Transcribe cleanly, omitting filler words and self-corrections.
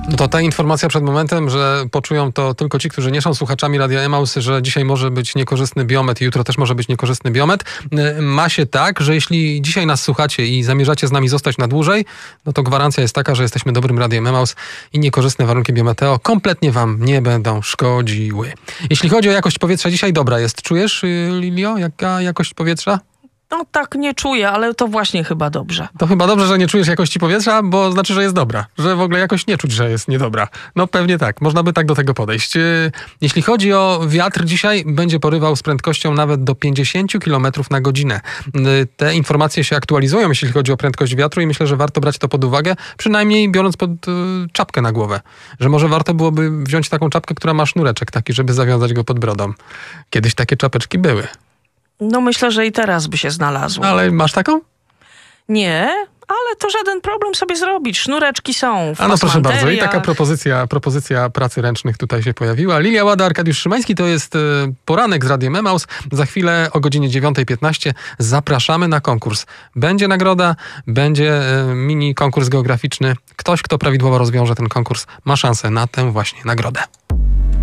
No to ta informacja przed momentem, że poczują to tylko ci, którzy nie są słuchaczami Radia Emaus, że dzisiaj może być niekorzystny biometr i jutro też może być niekorzystny biometr. Ma się tak, że jeśli dzisiaj nas słuchacie i zamierzacie z nami zostać na dłużej, no to gwarancja jest taka, że jesteśmy dobrym Radiem Emaus i niekorzystne warunki biometeo kompletnie wam nie będą szkodziły. Jeśli chodzi o jakość powietrza, dzisiaj dobra jest. Czujesz, Lilio, jaka jakość powietrza? No tak nie czuję, ale to właśnie chyba dobrze. To chyba dobrze, że nie czujesz jakości powietrza, bo znaczy, że jest dobra. Że w ogóle jakoś nie czuć, że jest niedobra. No pewnie tak. Można by tak do tego podejść. Jeśli chodzi o wiatr, dzisiaj będzie porywał z prędkością nawet do 50 km na godzinę. Te informacje się aktualizują, jeśli chodzi o prędkość wiatru i myślę, że warto brać to pod uwagę, przynajmniej biorąc pod czapkę na głowę. Że może warto byłoby wziąć taką czapkę, która ma sznureczek taki, żeby zawiązać go pod brodą. Kiedyś takie czapeczki były. No myślę, że i teraz by się znalazło. Ale masz taką? Nie, ale to żaden problem sobie zrobić. Sznureczki są. A no proszę bardzo. I taka propozycja pracy ręcznych tutaj się pojawiła. Lilia Łada, Arkadiusz Szymański, to jest poranek z Radiem Emaus. Za chwilę o godzinie 9:15 zapraszamy na konkurs. Będzie nagroda, będzie mini konkurs geograficzny. Ktoś, kto prawidłowo rozwiąże ten konkurs, ma szansę na tę właśnie nagrodę.